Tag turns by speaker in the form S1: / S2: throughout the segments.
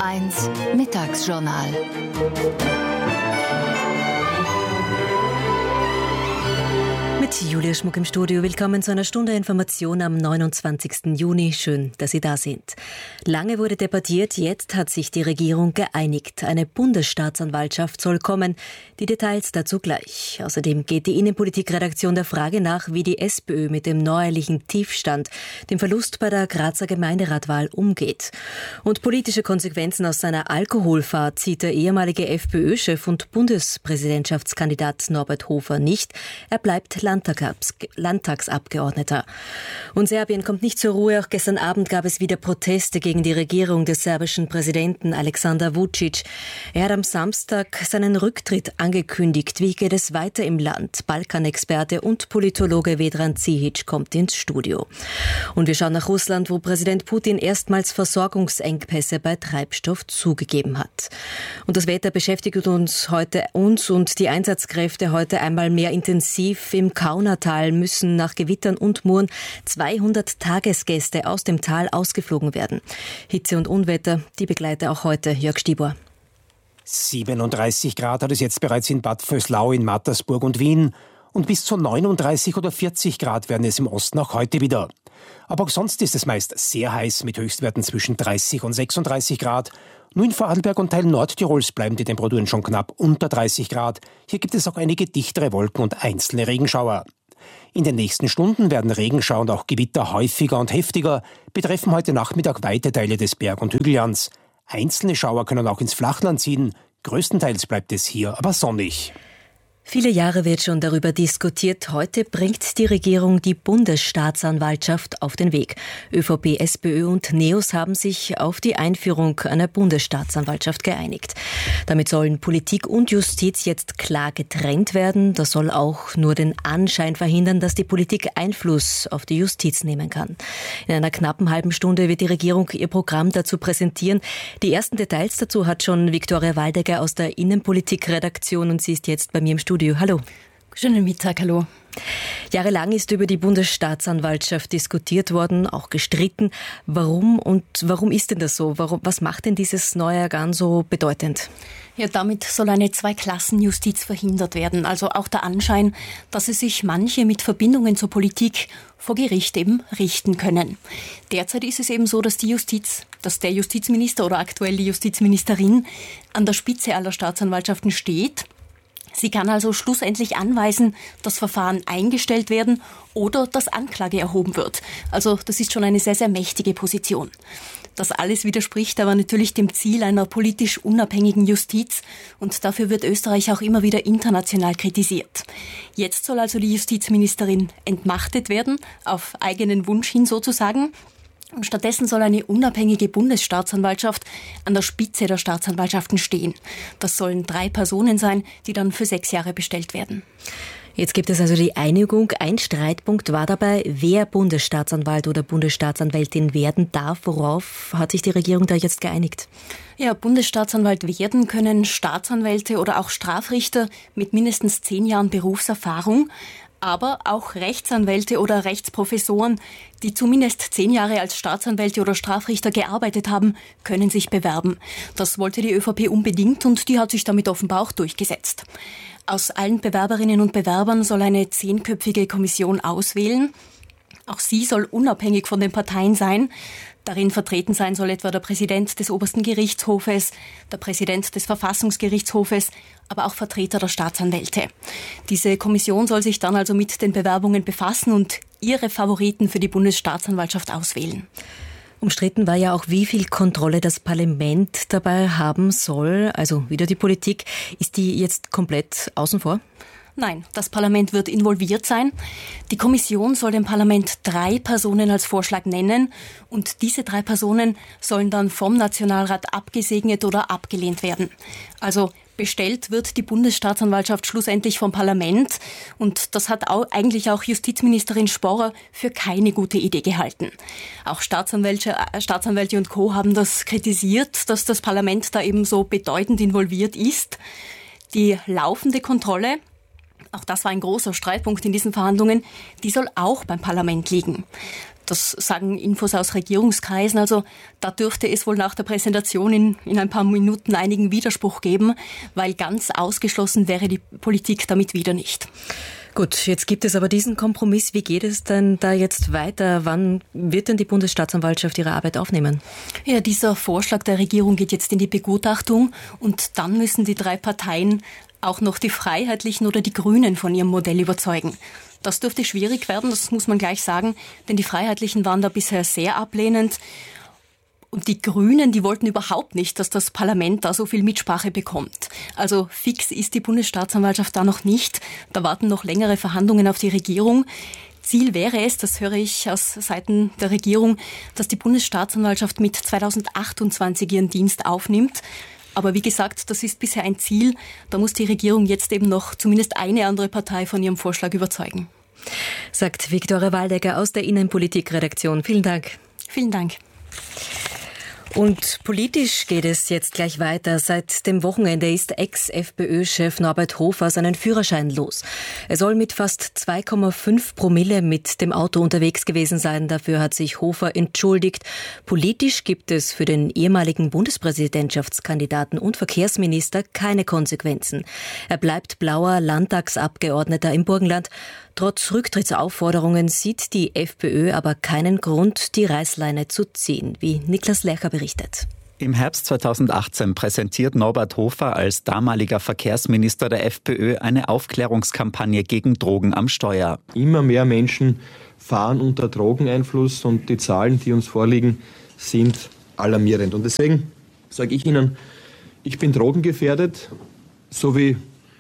S1: 1 Mittagsjournal.
S2: Mit Julia Schmuck im Studio. Willkommen zu einer Stunde Information am 29. Juni. Schön, dass Sie da sind. Lange wurde debattiert, jetzt hat sich die Regierung geeinigt. Eine Bundesstaatsanwaltschaft soll kommen. Die Details dazu gleich. Außerdem geht die Innenpolitikredaktion der Frage nach, wie die SPÖ mit dem neuerlichen Tiefstand, dem Verlust bei der Grazer Gemeinderatwahl umgeht. Und politische Konsequenzen aus seiner Alkoholfahrt zieht der ehemalige FPÖ-Chef und Bundespräsidentschaftskandidat Norbert Hofer nicht. Er bleibt Landtagsabgeordneter. Und Serbien kommt nicht zur Ruhe. Auch gestern Abend gab es wieder Proteste gegen die Regierung des serbischen Präsidenten Aleksandar Vučić. Er hat am Samstag seinen Rücktritt angekündigt. Wie geht es weiter im Land? Balkanexperte und Politologe Vedran Cihic kommt ins Studio. Und wir schauen nach Russland, wo Präsident Putin erstmals Versorgungsengpässe bei Treibstoff zugegeben hat. Und das Wetter beschäftigt uns und die Einsatzkräfte heute einmal mehr intensiv. Im Kaunertal müssen nach Gewittern und Muren 200 Tagesgäste aus dem Tal ausgeflogen werden. Hitze und Unwetter, die begleiten auch heute Jörg Stibor.
S3: 37 Grad hat es jetzt bereits in Bad Vöslau, in Mattersburg und Wien. Und bis zu 39 oder 40 Grad werden es im Osten auch heute wieder. Aber auch sonst ist es meist sehr heiß mit Höchstwerten zwischen 30 und 36 Grad. Nur in Vorarlberg und Teilen Nordtirols bleiben die Temperaturen schon knapp unter 30 Grad. Hier gibt es auch einige dichtere Wolken und einzelne Regenschauer. In den nächsten Stunden werden Regenschauer und auch Gewitter häufiger und heftiger, betreffen heute Nachmittag weite Teile des Berg- und Hügellands. Einzelne Schauer können auch ins Flachland ziehen. Größtenteils bleibt es hier aber sonnig.
S2: Viele Jahre wird schon darüber diskutiert. Heute bringt die Regierung die Bundesstaatsanwaltschaft auf den Weg. ÖVP, SPÖ und NEOS haben sich auf die Einführung einer Bundesstaatsanwaltschaft geeinigt. Damit sollen Politik und Justiz jetzt klar getrennt werden. Das soll auch nur den Anschein verhindern, dass die Politik Einfluss auf die Justiz nehmen kann. In einer knappen halben Stunde wird die Regierung ihr Programm dazu präsentieren. Die ersten Details dazu hat schon Viktoria Waldegger aus der Innenpolitikredaktion und sie ist jetzt bei mir im Studio. Hallo.
S4: Schönen Mittag, hallo.
S2: Jahrelang ist über die Bundesstaatsanwaltschaft diskutiert worden, auch gestritten. Warum ist denn das so? Was macht denn dieses neue Organ so bedeutend?
S4: Ja, damit soll eine Zweiklassenjustiz verhindert werden. Also auch der Anschein, dass es sich manche mit Verbindungen zur Politik vor Gericht eben richten können. Derzeit ist es eben so, dass der Justizminister oder aktuell die Justizministerin an der Spitze aller Staatsanwaltschaften steht. Sie kann also schlussendlich anweisen, dass Verfahren eingestellt werden oder dass Anklage erhoben wird. Also das ist schon eine sehr, sehr mächtige Position. Das alles widerspricht aber natürlich dem Ziel einer politisch unabhängigen Justiz und dafür wird Österreich auch immer wieder international kritisiert. Jetzt soll also die Justizministerin entmachtet werden, auf eigenen Wunsch hin sozusagen. Und stattdessen soll eine unabhängige Bundesstaatsanwaltschaft an der Spitze der Staatsanwaltschaften stehen. Das sollen 3 Personen sein, die dann für 6 Jahre bestellt werden.
S2: Jetzt gibt es also die Einigung. Ein Streitpunkt war dabei, wer Bundesstaatsanwalt oder Bundesstaatsanwältin werden darf. Worauf hat sich die Regierung da jetzt geeinigt?
S4: Ja, Bundesstaatsanwalt werden können Staatsanwälte oder auch Strafrichter mit mindestens 10 Jahren Berufserfahrung. Aber auch Rechtsanwälte oder Rechtsprofessoren, die zumindest 10 Jahre als Staatsanwälte oder Strafrichter gearbeitet haben, können sich bewerben. Das wollte die ÖVP unbedingt und die hat sich damit offenbar auch durchgesetzt. Aus allen Bewerberinnen und Bewerbern soll eine 10-köpfige Kommission auswählen. Auch sie soll unabhängig von den Parteien sein. Darin vertreten sein soll etwa der Präsident des Obersten Gerichtshofes, der Präsident des Verfassungsgerichtshofes, aber auch Vertreter der Staatsanwälte. Diese Kommission soll sich dann also mit den Bewerbungen befassen und ihre Favoriten für die Bundesstaatsanwaltschaft auswählen.
S2: Umstritten war ja auch, wie viel Kontrolle das Parlament dabei haben soll. Also wieder die Politik. Ist die jetzt komplett außen vor?
S4: Nein, das Parlament wird involviert sein. Die Kommission soll dem Parlament 3 Personen als Vorschlag nennen und diese 3 Personen sollen dann vom Nationalrat abgesegnet oder abgelehnt werden. Also bestellt wird die Bundesstaatsanwaltschaft schlussendlich vom Parlament und das hat eigentlich auch Justizministerin Sporrer für keine gute Idee gehalten. Auch Staatsanwälte und Co. haben das kritisiert, dass das Parlament da eben so bedeutend involviert ist. Die laufende Kontrolle, auch das war ein großer Streitpunkt in diesen Verhandlungen, die soll auch beim Parlament liegen. Das sagen Infos aus Regierungskreisen. Also da dürfte es wohl nach der Präsentation in ein paar Minuten einigen Widerspruch geben, weil ganz ausgeschlossen wäre die Politik damit wieder nicht.
S2: Gut, jetzt gibt es aber diesen Kompromiss. Wie geht es denn da jetzt weiter? Wann wird denn die Bundesstaatsanwaltschaft ihre Arbeit aufnehmen?
S4: Ja, dieser Vorschlag der Regierung geht jetzt in die Begutachtung und dann müssen die 3 Parteien auch noch die Freiheitlichen oder die Grünen von ihrem Modell überzeugen. Das dürfte schwierig werden, das muss man gleich sagen, denn die Freiheitlichen waren da bisher sehr ablehnend. Und die Grünen, die wollten überhaupt nicht, dass das Parlament da so viel Mitsprache bekommt. Also fix ist die Bundesstaatsanwaltschaft da noch nicht. Da warten noch längere Verhandlungen auf die Regierung. Ziel wäre es, das höre ich aus Seiten der Regierung, dass die Bundesstaatsanwaltschaft mit 2028 ihren Dienst aufnimmt. Aber wie gesagt, das ist bisher ein Ziel. Da muss die Regierung jetzt eben noch zumindest eine andere Partei von ihrem Vorschlag überzeugen.
S2: Sagt Viktoria Waldecker aus der Innenpolitik-Redaktion. Vielen Dank.
S4: Vielen Dank.
S2: Und politisch geht es jetzt gleich weiter. Seit dem Wochenende ist Ex-FPÖ-Chef Norbert Hofer seinen Führerschein los. Er soll mit fast 2,5 Promille mit dem Auto unterwegs gewesen sein. Dafür hat sich Hofer entschuldigt. Politisch gibt es für den ehemaligen Bundespräsidentschaftskandidaten und Verkehrsminister keine Konsequenzen. Er bleibt blauer Landtagsabgeordneter im Burgenland. Trotz Rücktrittsaufforderungen sieht die FPÖ aber keinen Grund, die Reißleine zu ziehen, wie Niklas Lercher berichtet.
S5: Im Herbst 2018 präsentiert Norbert Hofer als damaliger Verkehrsminister der FPÖ eine Aufklärungskampagne gegen Drogen am Steuer.
S6: Immer mehr Menschen fahren unter Drogeneinfluss und die Zahlen, die uns vorliegen, sind alarmierend. Und deswegen sage ich Ihnen, ich bin drogengefährdet, so wie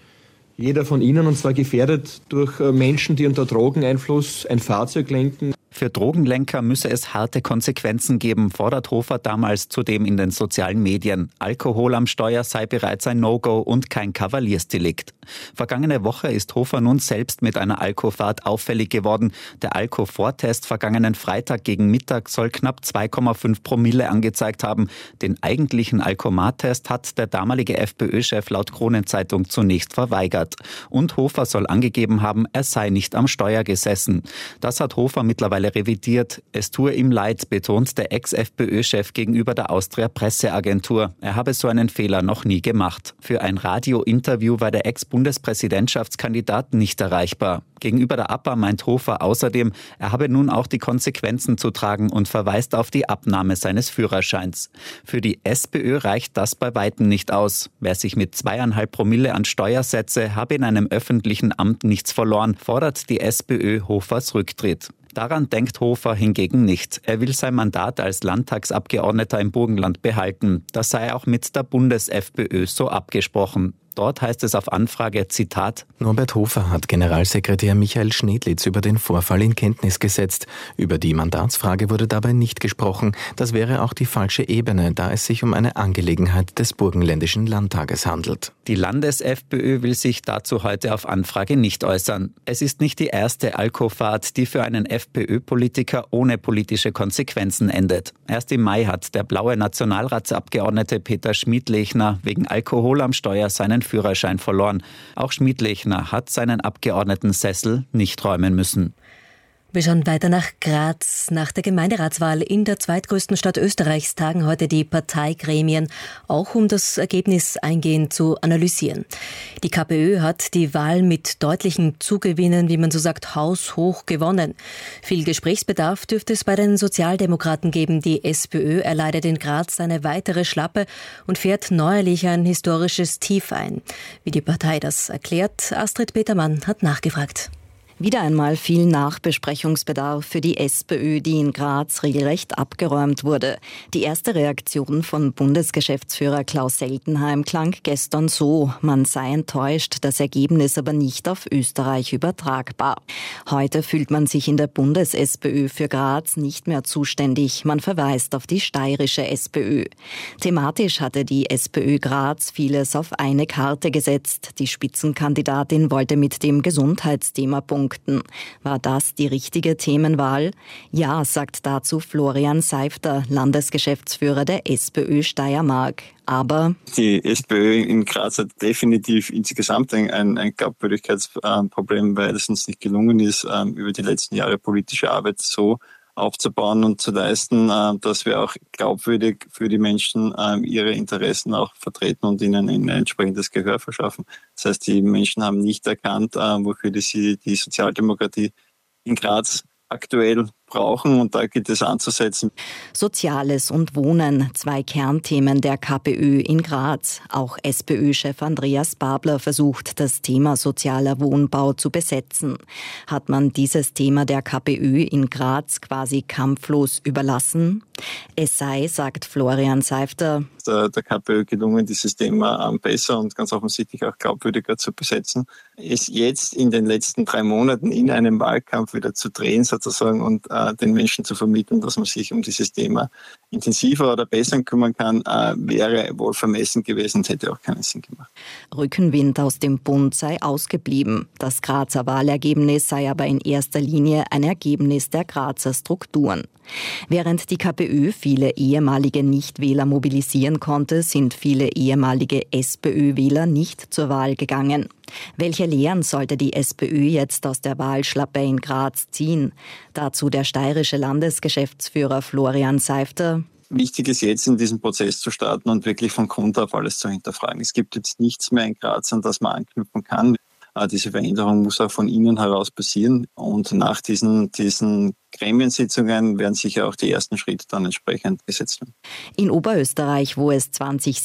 S6: jeder von Ihnen, und zwar gefährdet durch Menschen, die unter Drogeneinfluss ein Fahrzeug lenken.
S5: Für Drogenlenker müsse es harte Konsequenzen geben, fordert Hofer damals zudem in den sozialen Medien. Alkohol am Steuer sei bereits ein No-Go und kein Kavaliersdelikt. Vergangene Woche ist Hofer nun selbst mit einer Alkofahrt auffällig geworden. Der Alko-Vortest vergangenen Freitag gegen Mittag soll knapp 2,5 Promille angezeigt haben. Den eigentlichen Alkomat-Test hat der damalige FPÖ-Chef laut Kronenzeitung zunächst verweigert. Und Hofer soll angegeben haben, er sei nicht am Steuer gesessen. Das hat Hofer mittlerweile revidiert. Es tue ihm leid, betont der Ex-FPÖ-Chef gegenüber der Austria-Presseagentur. Er habe so einen Fehler noch nie gemacht. Für ein Radiointerview war der Ex-Bundespräsidentschaftskandidat nicht erreichbar. Gegenüber der APA meint Hofer außerdem, er habe nun auch die Konsequenzen zu tragen und verweist auf die Abnahme seines Führerscheins. Für die SPÖ reicht das bei weitem nicht aus. Wer sich mit 2,5 Promille an Steuer setze, habe in einem öffentlichen Amt nichts verloren, fordert die SPÖ Hofers Rücktritt. Daran denkt Hofer hingegen nicht. Er will sein Mandat als Landtagsabgeordneter im Burgenland behalten. Das sei auch mit der Bundes-FPÖ so abgesprochen. Dort heißt es auf Anfrage, Zitat:
S7: Norbert Hofer hat Generalsekretär Michael Schnedlitz über den Vorfall in Kenntnis gesetzt. Über die Mandatsfrage wurde dabei nicht gesprochen. Das wäre auch die falsche Ebene, da es sich um eine Angelegenheit des Burgenländischen Landtages handelt.
S5: Die Landes-FPÖ will sich dazu heute auf Anfrage nicht äußern. Es ist nicht die erste Alkofahrt, die für einen FPÖ-Politiker ohne politische Konsequenzen endet. Erst im Mai hat der blaue Nationalratsabgeordnete Peter Schmidlechner wegen Alkohol am Steuer seinen Führerschein verloren. Auch Schmidlechner hat seinen Abgeordnetensessel nicht räumen müssen.
S2: Wir schauen weiter nach Graz. Nach der Gemeinderatswahl in der zweitgrößten Stadt Österreichs tagen heute die Parteigremien, auch um das Ergebnis eingehend zu analysieren. Die KPÖ hat die Wahl mit deutlichen Zugewinnen, wie man so sagt, haushoch gewonnen. Viel Gesprächsbedarf dürfte es bei den Sozialdemokraten geben. Die SPÖ erleidet in Graz eine weitere Schlappe und fährt neuerlich ein historisches Tief ein. Wie die Partei das erklärt, Astrid Petermann hat nachgefragt.
S8: Wieder einmal viel Nachbesprechungsbedarf für die SPÖ, die in Graz regelrecht abgeräumt wurde. Die erste Reaktion von Bundesgeschäftsführer Klaus Seltenheim klang gestern so: Man sei enttäuscht, das Ergebnis aber nicht auf Österreich übertragbar. Heute fühlt man sich in der Bundes-SPÖ für Graz nicht mehr zuständig. Man verweist auf die steirische SPÖ. Thematisch hatte die SPÖ Graz vieles auf eine Karte gesetzt. Die Spitzenkandidatin wollte mit dem Gesundheitsthema punkten. War das die richtige Themenwahl? Ja, sagt dazu Florian Seifter, Landesgeschäftsführer der SPÖ Steiermark. Aber
S9: die SPÖ in Graz hat definitiv insgesamt ein Glaubwürdigkeitsproblem, weil es uns nicht gelungen ist, über die letzten Jahre politische Arbeit so aufzubauen und zu leisten, dass wir auch glaubwürdig für die Menschen ihre Interessen auch vertreten und ihnen ein entsprechendes Gehör verschaffen. Das heißt, die Menschen haben nicht erkannt, wofür sie die Sozialdemokratie in Graz aktuell brauchen, und da gilt es anzusetzen.
S8: Soziales und Wohnen, 2 Kernthemen der KPÖ in Graz. Auch SPÖ-Chef Andreas Babler versucht, das Thema sozialer Wohnbau zu besetzen. Hat man dieses Thema der KPÖ in Graz quasi kampflos überlassen? Es sei, sagt Florian Seifter,
S9: der KPÖ gelungen, dieses Thema besser und ganz offensichtlich auch glaubwürdiger zu besetzen. Es jetzt in den letzten 3 Monaten in einem Wahlkampf wieder zu drehen sozusagen und den Menschen zu vermitteln, dass man sich um dieses Thema intensiver oder besser kümmern kann, wäre wohl vermessen gewesen und hätte auch keinen Sinn gemacht.
S8: Rückenwind aus dem Bund sei ausgeblieben. Das Grazer Wahlergebnis sei aber in erster Linie ein Ergebnis der Grazer Strukturen. Während die KPÖ viele ehemalige Nichtwähler mobilisieren konnte, sind viele ehemalige SPÖ-Wähler nicht zur Wahl gegangen. Welche Lehren sollte die SPÖ jetzt aus der Wahlschlappe in Graz ziehen? Dazu der steirische Landesgeschäftsführer Florian Seifter.
S9: Wichtig ist jetzt, in diesen Prozess zu starten und wirklich von Grund auf alles zu hinterfragen. Es gibt jetzt nichts mehr in Graz, an das man anknüpfen kann. Diese Veränderung muss auch von innen heraus passieren. Und nach diesen Gremiensitzungen werden sicher auch die ersten Schritte dann entsprechend gesetzt werden.
S8: In Oberösterreich, wo es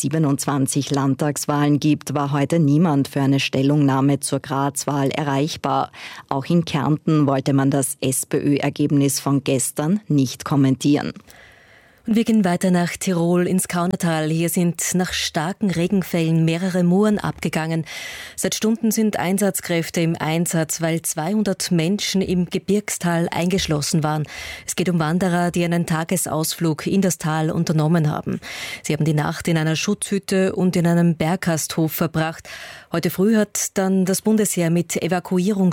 S8: 2027 Landtagswahlen gibt, war heute niemand für eine Stellungnahme zur Graz-Wahl erreichbar. Auch in Kärnten wollte man das SPÖ-Ergebnis von gestern nicht kommentieren.
S2: Und wir gehen weiter nach Tirol ins Kaunertal. Hier sind nach starken Regenfällen mehrere Muren abgegangen. Seit Stunden sind Einsatzkräfte im Einsatz, weil 200 Menschen im Gebirgstal eingeschlossen waren. Es geht um Wanderer, die einen Tagesausflug in das Tal unternommen haben. Sie haben die Nacht in einer Schutzhütte und in einem Berggasthof verbracht. Heute früh hat dann das Bundesheer mit